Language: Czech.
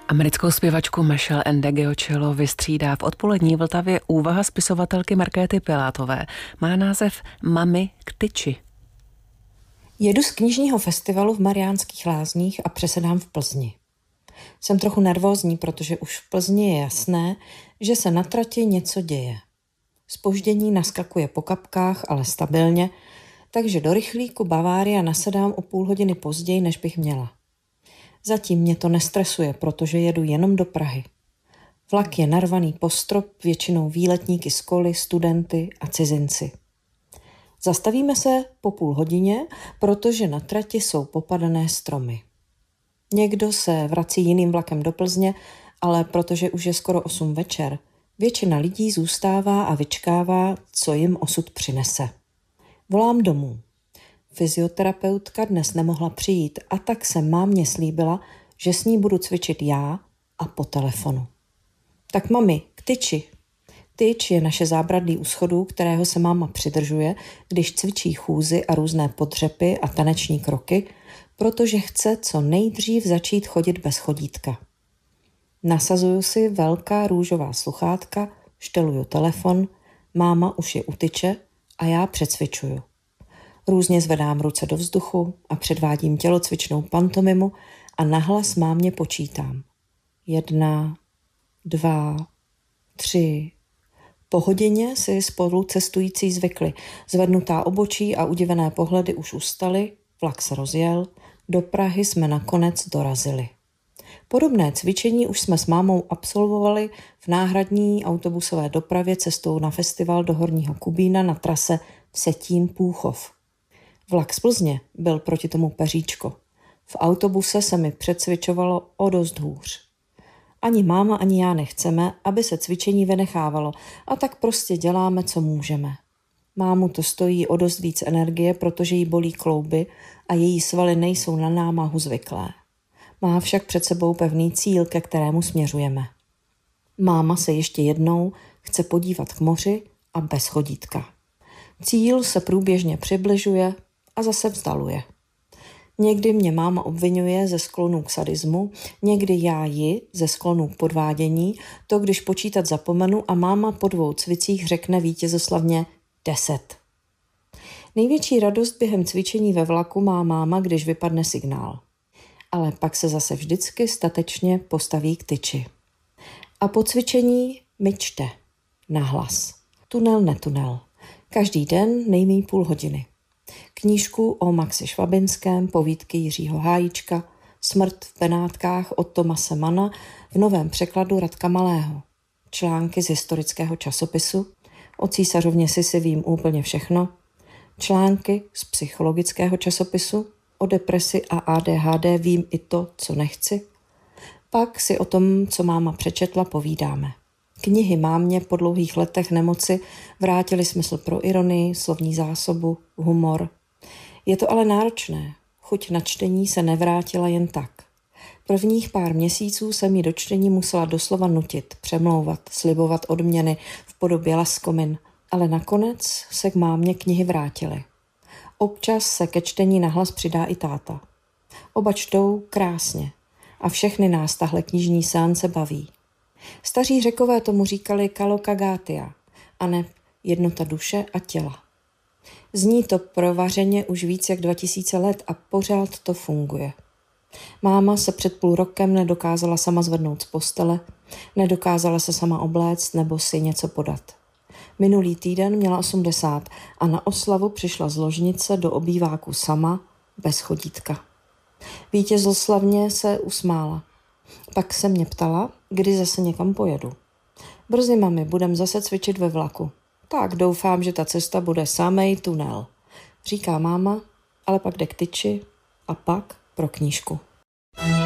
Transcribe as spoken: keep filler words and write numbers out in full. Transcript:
Americkou zpěvačku Meshel Ndegeocello vystřídá v odpolední Vltavě úvaha spisovatelky Markéty Pilátové. Má název Mami k tyči. Jedu z knižního festivalu v Mariánských Lázních a přesedám v Plzni. Jsem trochu nervózní, protože už v Plzni je jasné, že se na trati něco děje. Zpoždění naskakuje po kapkách, ale stabilně, takže do rychlíku Bavária nasedám o půl hodiny později, než bych měla. Zatím mě to nestresuje, protože jedu jenom do Prahy. Vlak je narvaný po strop, většinou výletníky z koly, studenty a cizinci. Zastavíme se po půl hodině, protože na trati jsou popadané stromy. Někdo se vrací jiným vlakem do Plzně, ale protože už je skoro osm večer, většina lidí zůstává a vyčkává, co jim osud přinese. Volám domů. Fyzioterapeutka dnes nemohla přijít a tak se mámě slíbila, že s ní budu cvičit já a po telefonu. Tak mami, k tyči. Tyč je naše zábradlí u schodů, kterého se máma přidržuje, když cvičí chůzy a různé podřepy a taneční kroky, protože chce co nejdřív začít chodit bez chodítka. Nasazuju si velká růžová sluchátka, šteluju telefon, máma už je u tyče a já přecvičuju. Různě zvedám ruce do vzduchu a předvádím tělocvičnou pantomimu a nahlas mámě počítám. Jedna, dva, tři. Po hodině si spolu cestující zvykli. Zvednutá obočí a udivené pohledy už ustaly, vlak se rozjel, do Prahy jsme nakonec dorazili. Podobné cvičení už jsme s mámou absolvovali v náhradní autobusové dopravě cestou na festival do Horního Kubína na trase Vsetín-Půchov. Vlak z Plzně byl proti tomu peříčko. V autobuse se mi přecvičovalo o dost hůř. Ani máma, ani já nechceme, aby se cvičení vynechávalo, a tak prostě děláme, co můžeme. Mámu to stojí o dost víc energie, protože jí bolí klouby a její svaly nejsou na námahu zvyklé. Má však před sebou pevný cíl, ke kterému směřujeme. Máma se ještě jednou chce podívat k moři a bez chodítka. Cíl se průběžně přibližuje a zase vzdaluje. Někdy mě máma obvinuje ze sklonu k sadismu, někdy já ji ze sklonu k podvádění, to když počítat zapomenu a máma po dvou cvicích řekne vítězoslavně deset. Největší radost během cvičení ve vlaku má máma, když vypadne signál. Ale pak se zase vždycky statečně postaví k tyči. A po cvičení mi čte. Nahlas. Tunel, netunel. Každý den nejméně půl hodiny. Knížku o Maxi Švabinském, povídky Jiřího Hájíčka, Smrt v Benátkách od Tomase Manna v novém překladu Radka Malého. Články z historického časopisu, o císařovně Sisi vím úplně všechno. Články z psychologického časopisu, o depresi a A D H D vím i to, co nechci. Pak si o tom, co máma přečetla, povídáme. Knihy mámě po dlouhých letech nemoci vrátily smysl pro ironii, slovní zásobu, humor. Je to ale náročné. Chuť na čtení se nevrátila jen tak. Prvních pár měsíců jsem ji do čtení musela doslova nutit, přemlouvat, slibovat odměny v podobě laskomin, ale nakonec se k mámě knihy vrátily. Občas se ke čtení nahlas přidá i táta. Oba čtou krásně a všechny nás tahle knižní seance baví. Staří Řekové tomu říkali kalokagatia, a ne jednota duše a těla. Zní to provařeně už víc jak dva tisíce let a pořád to funguje. Máma se před půl rokem nedokázala sama zvednout z postele, nedokázala se sama obléct nebo si něco podat. Minulý týden měla osmdesát a na oslavu přišla z ložnice do obýváku sama, bez chodítka. Vítězoslavně se usmála. Pak se mě ptala, kdy zase někam pojedu. Brzy, mami, budem zase cvičit ve vlaku. Tak doufám, že ta cesta bude samej tunel, říká máma, ale pak jde k tyči a pak pro knížku.